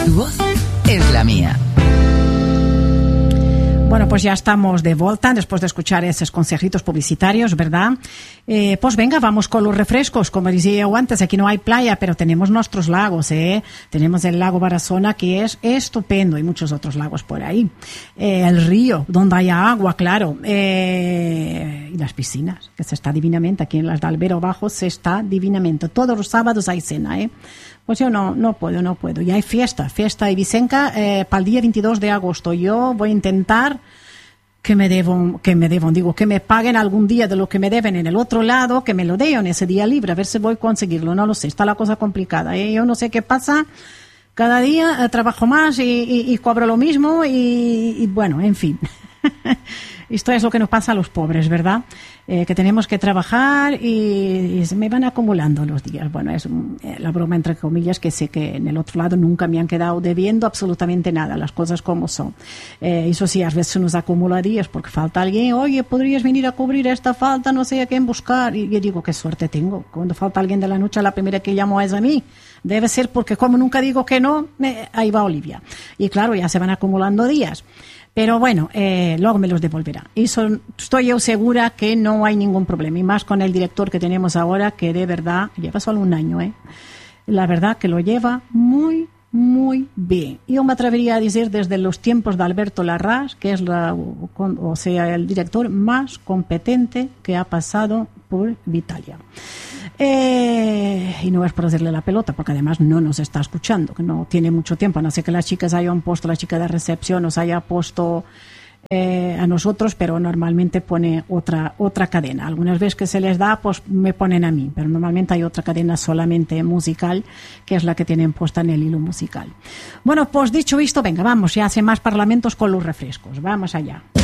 Tu voz es la mía. Bueno, pues ya estamos de vuelta después de escuchar esos consejitos publicitarios, ¿verdad? Pues venga, vamos con los refrescos. Como decía yo antes, aquí no hay playa, pero tenemos nuestros lagos, ¿eh? Tenemos el lago Barazona, que es estupendo, y muchos otros lagos por ahí. El río, donde haya agua, claro. Y las piscinas, que se está divinamente. Aquí en las de Albero Bajo se está divinamente. Todos los sábados hay cena, ¿eh? Pues yo no puedo. Y hay fiesta ibicenca para el día 22 de agosto. Yo voy a intentar que me paguen algún día de lo que me deben en el otro lado, que me lo den ese día libre, a ver si voy a conseguirlo. No lo sé, está la cosa complicada, ¿eh? Yo no sé qué pasa. Cada día trabajo más y cobro lo mismo y bueno, en fin. Esto es lo que nos pasa a los pobres, ¿verdad? Que tenemos que trabajar y se me van acumulando los días. Bueno, es la broma entre comillas, que sé que en el otro lado nunca me han quedado debiendo absolutamente nada, las cosas como son. Eso sí, a veces se nos acumula días porque falta alguien. Oye, ¿podrías venir a cubrir esta falta? No sé a quién buscar. Y yo digo, qué suerte tengo. Cuando falta alguien de la noche, la primera que llamo es a mí. Debe ser porque como nunca digo que no, ahí va Olivia. Y claro, ya se van acumulando días. Pero bueno, luego me los devolverá. Y estoy yo segura que no hay ningún problema. Y más con el director que tenemos ahora, que de verdad lleva solo un año, ¿eh? La verdad que lo lleva muy, muy bien. Yo me atrevería a decir desde los tiempos de Alberto Larraz, que es el director más competente que ha pasado por Vitalia. Y no es por hacerle la pelota, porque además no nos está escuchando, que no tiene mucho tiempo, no sé que las chicas hayan puesto, la chica de recepción nos haya puesto a nosotros, pero normalmente pone otra cadena. Algunas veces que se les da, pues me ponen a mí, pero normalmente hay otra cadena solamente musical, que es la que tienen puesta en el hilo musical. Bueno, pues dicho esto, venga, vamos, ya hace más parlamentos con los refrescos, vamos allá.